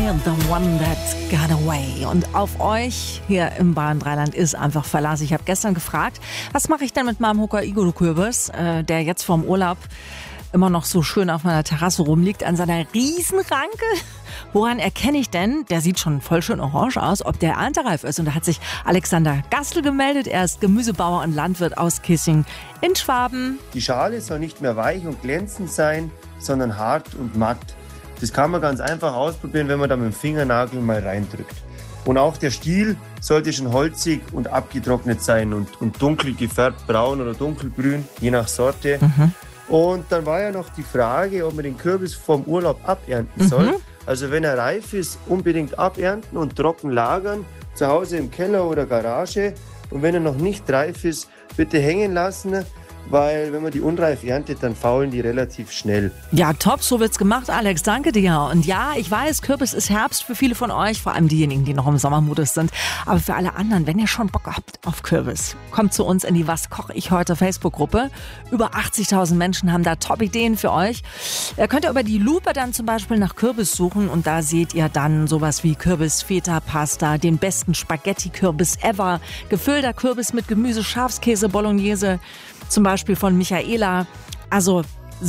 The One That Got Away. Und auf euch hier im Bayern Dreiland ist einfach Verlass. Ich habe gestern gefragt, was mache ich denn mit meinem Hokkaido-Kürbis, der jetzt vorm Urlaub immer noch so schön auf meiner Terrasse rumliegt, an seiner Riesenranke. Woran erkenne ich denn, der sieht schon voll schön orange aus, ob der erntereif ist? Und da hat sich Alexander Gastl gemeldet. Er ist Gemüsebauer und Landwirt aus Kissing in Schwaben. Die Schale soll nicht mehr weich und glänzend sein, sondern hart und matt. Das kann man ganz einfach ausprobieren, wenn man da mit dem Fingernagel mal reindrückt. Und auch der Stiel sollte schon holzig und abgetrocknet sein und dunkel gefärbt, braun oder dunkelgrün, je nach Sorte. Und dann war ja noch die Frage, ob man den Kürbis vom Urlaub abernten soll. Also wenn er reif ist, unbedingt abernten und trocken lagern, zu Hause im Keller oder Garage. Und wenn er noch nicht reif ist, bitte hängen lassen, weil wenn man die unreif erntet, dann faulen die relativ schnell. Ja, top, so wird's gemacht, Alex, danke dir. Und ja, ich weiß, Kürbis ist Herbst für viele von euch, vor allem diejenigen, die noch im Sommermodus sind. Aber für alle anderen, wenn ihr schon Bock habt auf Kürbis, kommt zu uns in die Was koche ich heute Facebook-Gruppe. Über 80.000 Menschen haben da Top-Ideen für euch. Könnt ihr über die Lupe dann zum Beispiel nach Kürbis suchen und da seht ihr dann sowas wie Kürbis-Feta-Pasta, den besten Spaghetti-Kürbis ever, gefüllter Kürbis mit Gemüse, Schafskäse, Bolognese, zum Beispiel von Michaela. Also